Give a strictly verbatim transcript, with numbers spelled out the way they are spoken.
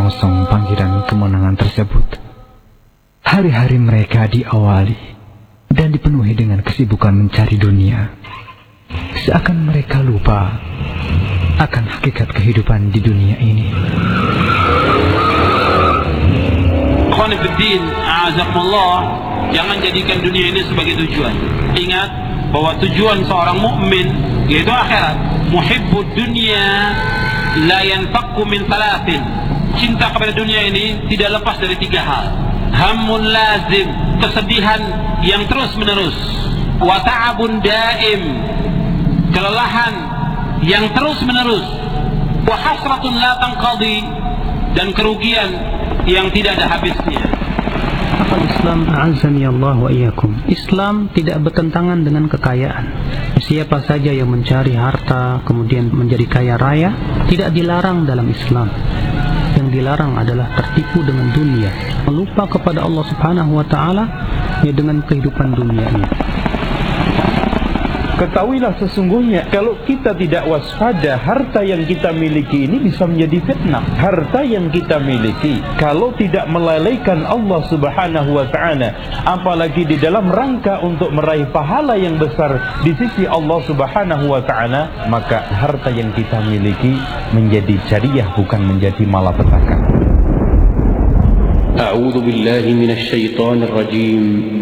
menyongsong panggilan kemenangan tersebut, hari-hari mereka diawali dan dipenuhi dengan kesibukan mencari dunia. Seakan mereka lupa akan hakikat kehidupan di dunia ini. Khonifuddin, a'azakumullah, jangan jadikan dunia ini sebagai tujuan. Ingat bahwa tujuan seorang mukmin yaitu akhirat. Muhibbud dunya la yanfakku min thalathin. Cinta kepada dunia ini tidak lepas dari tiga hal. Hammun lazim, kesedihan yang terus menerus. Wa ta'abun daim, kelelahan yang terus menerus. Wa hasratun la tanqadi, dan kerugian yang tidak ada habisnya. Islam, a'azzani Allah wa iyyakum. Islam tidak bertentangan dengan kekayaan. Siapa saja yang mencari harta kemudian menjadi kaya raya tidak dilarang dalam Islam. Yang dilarang adalah tertipu dengan dunia, melupa kepada Allah Subhanahu wa taala ya dengan kehidupan dunia ini. Ketahuilah sesungguhnya kalau kita tidak waspada, harta yang kita miliki ini bisa menjadi fitnah. Harta yang kita miliki kalau tidak melalaikan Allah Subhanahu wa ta'ala, apalagi di dalam rangka untuk meraih pahala yang besar di sisi Allah Subhanahu wa ta'ala, maka harta yang kita miliki menjadi jariah, bukan menjadi malapetaka. A'udzu billahi minasy syaithanir rajim.